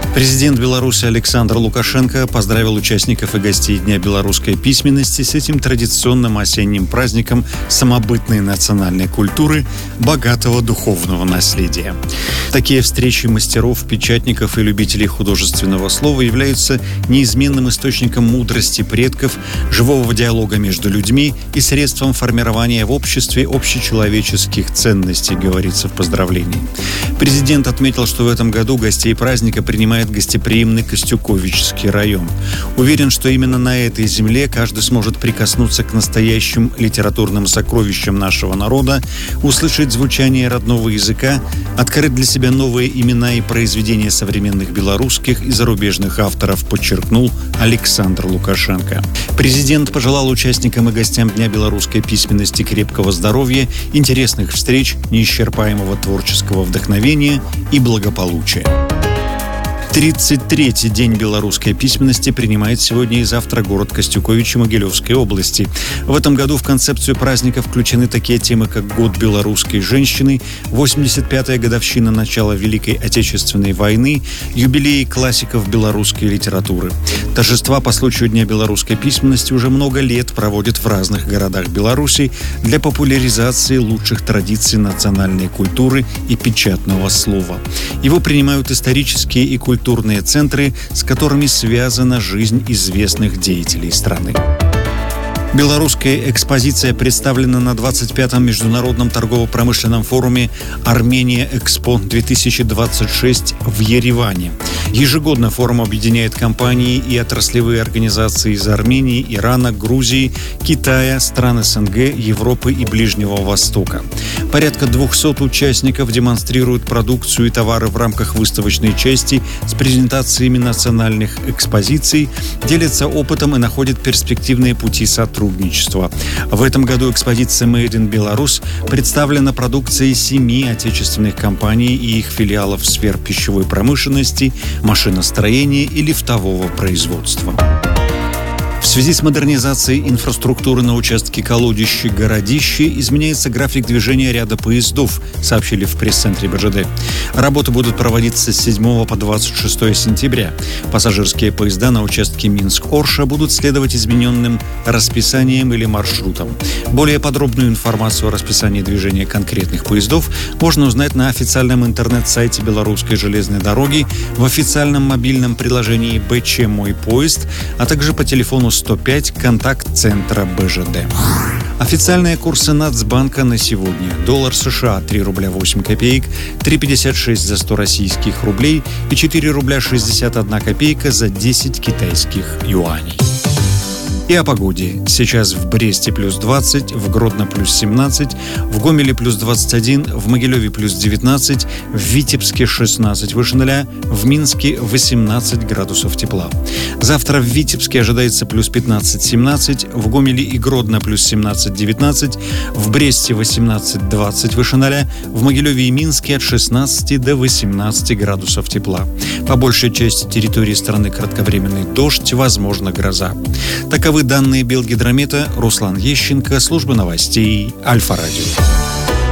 Президент Беларуси Александр Лукашенко поздравил участников и гостей Дня белорусской письменности с этим традиционным осенним праздником самобытной национальной культуры, богатого духовного наследия. Такие встречи мастеров, печатников и любителей художественного слова являются неизменным источником мудрости предков, живого диалога между людьми и средством формирования в обществе общечеловеческих ценностей, говорится в поздравлении. Президент отметил, что в этом году гостей праздника принимает гостеприимный Костюковичский район. Уверен, что именно на этой земле каждый сможет прикоснуться к настоящим литературным сокровищам нашего народа, услышать звучание родного языка, открыть для себя новые имена и произведения современных белорусских и зарубежных авторов, подчеркнул Александр Лукашенко. Президент пожелал участникам и гостям Дня белорусской письменности крепкого здоровья, интересных встреч, неисчерпаемого творческого вдохновения и благополучия. 33-й день белорусской письменности принимает сегодня и завтра город Костюковичи Могилевской области. В этом году в концепцию праздника включены такие темы, как Год белорусской женщины, 85-я годовщина начала Великой Отечественной войны, юбилей классиков белорусской литературы. Торжества по случаю Дня белорусской письменности уже много лет проводят в разных городах Беларуси для популяризации лучших традиций национальной культуры и печатного слова. Его принимают исторические и культурные центры, с которыми связана жизнь известных деятелей страны. Белорусская экспозиция представлена на 25-м международном торгово-промышленном форуме «Армения-Экспо-2026» в Ереване. Ежегодно форум объединяет компании и отраслевые организации из Армении, Ирана, Грузии, Китая, стран СНГ, Европы и Ближнего Востока. Порядка 200 участников демонстрируют продукцию и товары в рамках выставочной части с презентациями национальных экспозиций, делятся опытом и находят перспективные пути сотрудничества. В этом году экспозиция «Made in Belarus» представлена продукцией 7 отечественных компаний и их филиалов сфер пищевой промышленности, машиностроения и лифтового производства. В связи с модернизацией инфраструктуры на участке Колодище-Городище изменяется график движения ряда поездов, сообщили в пресс-центре БЖД. Работы будут проводиться с 7 по 26 сентября. Пассажирские поезда на участке Минск-Орша будут следовать измененным расписаниям или маршрутам. Более подробную информацию о расписании движения конкретных поездов можно узнать на официальном интернет-сайте Белорусской железной дороги, в официальном мобильном приложении БЧ «Мой поезд», а также по телефону 105 контакт-центра БЖД. Официальные курсы Нацбанка на сегодня. Доллар США 3 рубля 8 копеек, 3,56 за 100 российских рублей и 4 рубля 61 копейка за 10 китайских юаней. И о погоде. Сейчас в Бресте плюс 20, в Гродно плюс 17, в Гомеле плюс 21, в Могилеве плюс 19, в Витебске 16 выше нуля, в Минске 18 градусов тепла. Завтра в Витебске ожидается плюс 15-17, в Гомеле и Гродно плюс 17-19, в Бресте 18-20 выше нуля, в Могилеве и Минске от 16 до 18 градусов тепла. По большей части территории страны кратковременный дождь, возможно гроза. Таковы данные Белгидромета. Руслан Ещенко, служба новостей Альфа-Радио.